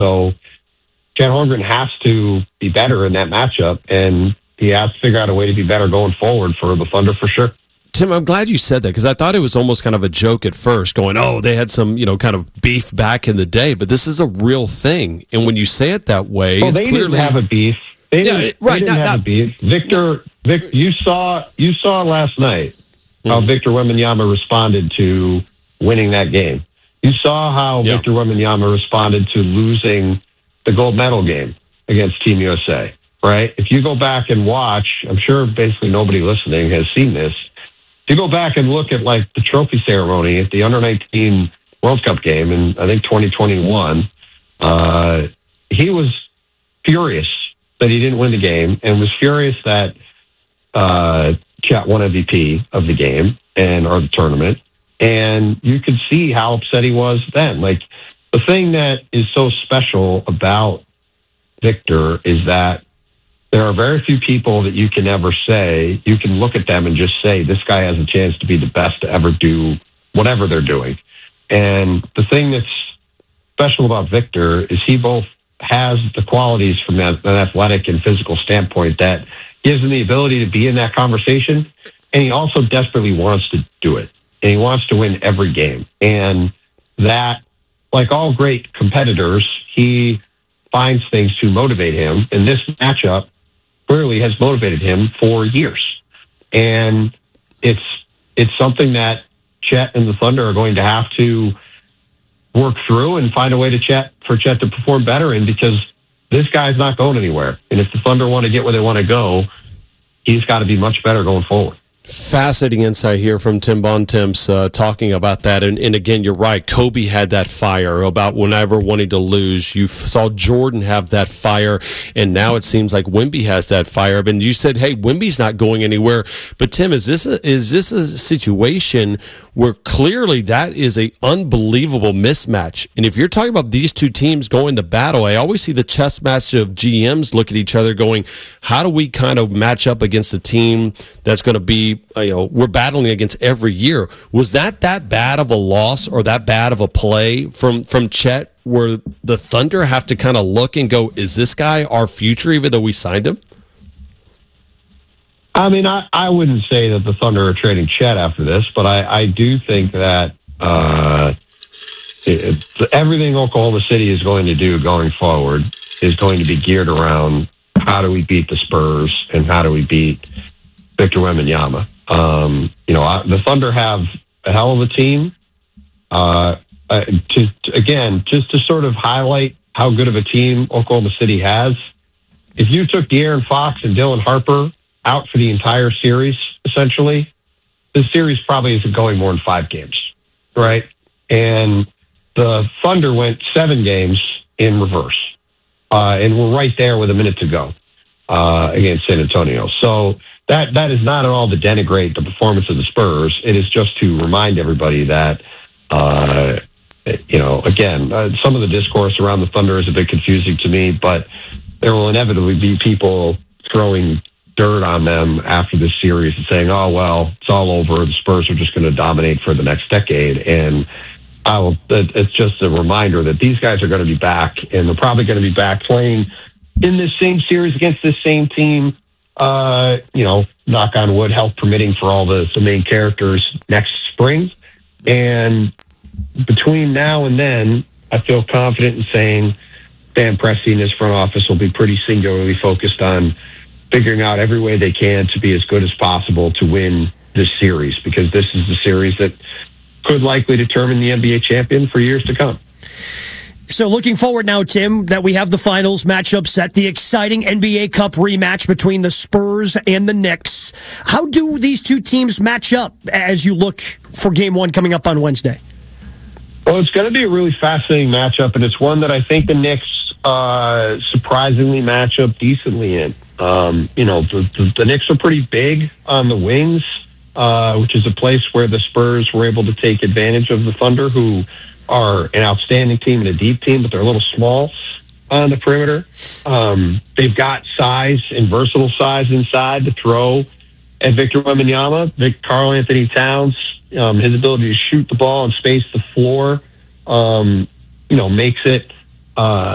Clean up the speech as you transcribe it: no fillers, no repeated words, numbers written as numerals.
So Chet Holmgren has to be better in that matchup, and he has to figure out a way to be better going forward for the Thunder for sure. Tim, I'm glad you said that because I thought it was almost kind of a joke at first, going, oh, they had some, kind of beef back in the day, but this is a real thing. And when you say it that way, it's clearly... didn't have a beef. They didn't have a beef. Victor, you saw last night how Victor Wembanyama responded to winning that game. You saw how Victor Wembanyama responded to losing the gold medal game against Team USA, right? If you go back and watch, I'm sure basically nobody listening has seen this. If you go back and look at like the trophy ceremony at the Under-19 World Cup game in, I think, 2021, he was furious that he didn't win the game and was furious that Chet won MVP of the game or the tournament. And you could see how upset he was then. Like, the thing that is so special about Victor is that there are very few people that you can ever say, you can look at them and just say, this guy has a chance to be the best to ever do whatever they're doing. And the thing that's special about Victor is he both has the qualities from an athletic and physical standpoint that gives him the ability to be in that conversation. And he also desperately wants to do it. And he wants to win every game. And that, like all great competitors, he finds things to motivate him. And this matchup clearly has motivated him for years. And it's something that Chet and the Thunder are going to have to work through and find a way for Chet to perform better in, because this guy's not going anywhere. And if the Thunder want to get where they want to go, he's got to be much better going forward. Fascinating insight here from Tim Bontemps talking about that. And again, you're right. Kobe had that fire about whenever wanting to lose. You saw Jordan have that fire, and now it seems like Wemby has that fire. And you said, hey, Wemby's not going anywhere. But Tim, is this a situation where clearly that is a unbelievable mismatch? And if you're talking about these two teams going to battle, I always see the chess match of GMs look at each other going, how do we kind of match up against a team that's going to be, we're battling against every year? Was that bad of a loss or that bad of a play from Chet where the Thunder have to kind of look and go, is this guy our future even though we signed him? I mean, I wouldn't say that the Thunder are trading Chet after this, but I do think that everything Oklahoma City is going to do going forward is going to be geared around how do we beat the Spurs and how do we beat Victor Wembanyama. The Thunder have a hell of a team. Just to sort of highlight how good of a team Oklahoma City has, if you took De'Aaron Fox and Dylan Harper out for the entire series, essentially, this series probably isn't going more than 5 games, right? And the Thunder went 7 games in reverse, and we're right there with a minute to go against San Antonio. So that is not at all to denigrate the performance of the Spurs. It is just to remind everybody that, some of the discourse around the Thunder is a bit confusing to me, but there will inevitably be people throwing dirt on them after this series and saying, oh, well, it's all over. The Spurs are just going to dominate for the next decade. And it's just a reminder that these guys are going to be back, and they're probably going to be back playing in this same series against this same team, knock on wood, health permitting for all the main characters next spring. And between now and then, I feel confident in saying Sam Presti and his front office will be pretty singularly focused on figuring out every way they can to be as good as possible to win this series, because this is the series that could likely determine the NBA champion for years to come. So looking forward now, Tim, that we have the finals matchup set, the exciting NBA Cup rematch between the Spurs and the Knicks. How do these two teams match up as you look for Game 1 coming up on Wednesday? Well, it's going to be a really fascinating matchup, and it's one that I think the Knicks surprisingly match up decently in. The Knicks are pretty big on the wings, which is a place where the Spurs were able to take advantage of the Thunder, who are an outstanding team and a deep team, but they're a little small on the perimeter. They've got size and versatile size inside to throw at Victor Wembanyama. Karl Anthony Towns, his ability to shoot the ball and space the floor, makes it